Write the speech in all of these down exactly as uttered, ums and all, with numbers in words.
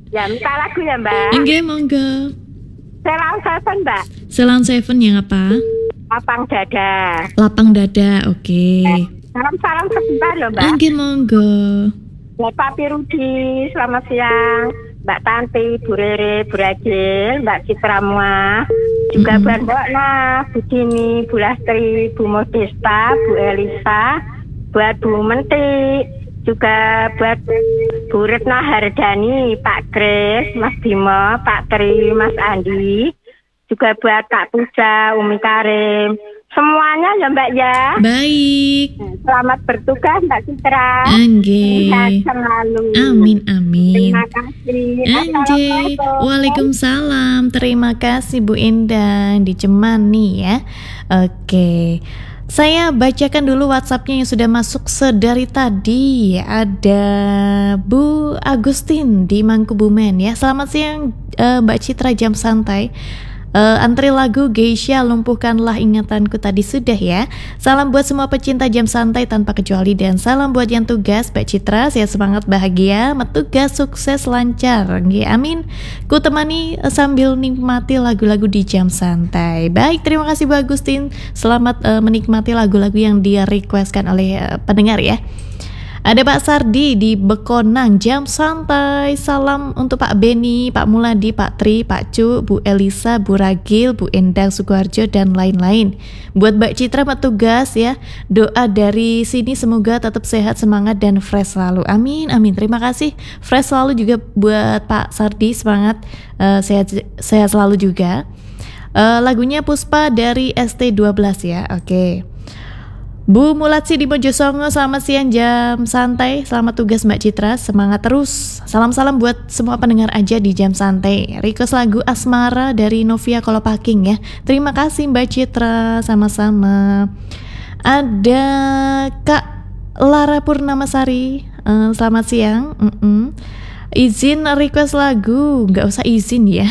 Ya, minta lagu ya, Mbak. Nggih, monggo. Selang Seven, Mbak. Selang Seven yang apa? Lapang dada. Lapang dada, oke. Okay. Salam-salam sebentar loh, Mbak. Nggih, monggo. Mbak Papi Rudi, selamat siang. Mbak Tanti, Bu Rere, Bu Rajil, Mbak Citra Muah, juga mm-hmm. buat Mbak Nah, Bu Dini, Bu Lastri, Bu Modesta, Bu Elisa, buat Bu Menti, juga buat Bu Retna Hardani, Pak Kris, Mas Bimo, Pak Tri, Mas Andi, juga buat Kak Puja, Umi Karim, semuanya ya Mbak ya. Baik. Selamat bertugas Mbak Citra. Angge. Selalu. Amin amin. Terima kasih. Angge. Waalaikumsalam. Terima kasih Bu Indah di Cemani ya. Oke. Saya bacakan dulu WhatsApp-nya yang sudah masuk sedari tadi. Ada Bu Agustin di Mangkubumen ya. Selamat siang uh, Mbak Citra Jam Santai. Uh, antri lagu Geisha lumpuhkanlah ingatanku tadi sudah ya. Salam buat semua pecinta jam santai tanpa kecuali. Dan salam buat yang tugas Mbak Citra, sehat semangat bahagia, tugas sukses lancar. Nggih, amin. Ku temani uh, sambil nikmati lagu-lagu di jam santai. Baik, terima kasih Bu Agustin. Selamat uh, menikmati lagu-lagu yang dia requestkan oleh uh, pendengar ya. Ada Pak Sardi di Bekonang, jam santai. Salam untuk Pak Beni, Pak Muladi, Pak Tri, Pak Cu, Bu Elisa, Bu Ragil, Bu Endang Sukoharjo, dan lain-lain. Buat Mbak Citra petugas ya, doa dari sini semoga tetap sehat, semangat, dan fresh selalu. Amin, amin. Terima kasih. Fresh selalu juga buat Pak Sardi, semangat, uh, sehat, sehat selalu juga. Uh, lagunya Puspa dari S T dua belas ya, oke. Okay. Bu Mulatsi di Mojosongo, selamat siang jam santai. Selamat tugas Mbak Citra, semangat terus. Salam-salam buat semua pendengar aja di jam santai. Request lagu Asmara dari Novia Kolopaking ya. Terima kasih Mbak Citra, sama-sama. Ada Kak Lara Purnamasari, uh, selamat siang. Mm-mm. Izin request lagu, nggak usah izin ya.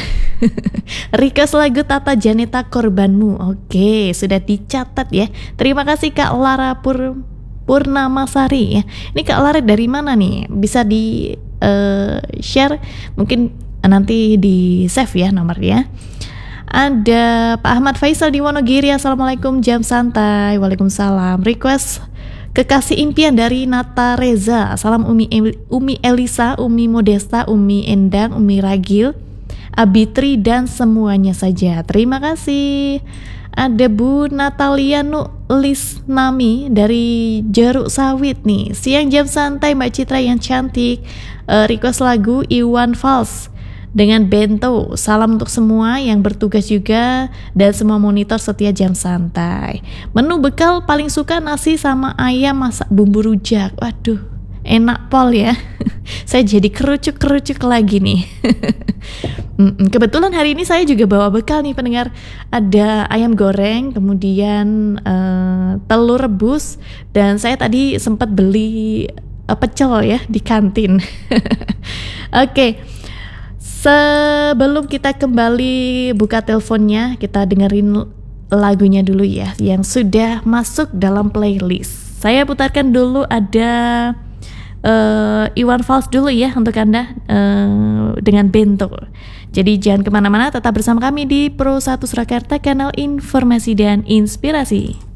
Request lagu Tata Janeta Korbanmu. Oke, sudah dicatat ya. Terima kasih Kak Lara Pur Purnamasari ya. Ini Kak Lara dari mana nih? Bisa di uh, share, mungkin nanti di save ya nomornya. Ada Pak Ahmad Faisal di Wonogiri. Assalamualaikum jam santai. Waalaikumsalam. Request Kekasih Impian dari Nata Reza. Salam Umi Umi Elisa, Umi Modesta, Umi Endang, Umi Ragil, Abitri, dan semuanya saja. Terima kasih. Ada Bu Natalia Nulisnami dari Jeruk Sawit nih. Siang jam santai Mbak Citra yang cantik. uh, Request lagu Iwan Fals dengan Bento. Salam untuk semua yang bertugas juga dan semua monitor setia jam santai. Menu bekal paling suka nasi sama ayam masak bumbu rujak. Waduh, enak pol ya. Saya jadi kerucuk-kerucuk lagi nih. Kebetulan hari ini saya juga bawa bekal nih pendengar. Ada ayam goreng, kemudian uh, telur rebus, dan saya tadi sempat beli uh, pecel ya di kantin. Oke, okay. Sebelum kita kembali buka teleponnya, kita dengerin lagunya dulu ya yang sudah masuk dalam playlist. Saya putarkan dulu ada uh, Iwan Fals dulu ya untuk Anda uh, dengan Bento. Jadi jangan kemana-mana, tetap bersama kami di Pro satu Surakarta, kanal informasi dan inspirasi.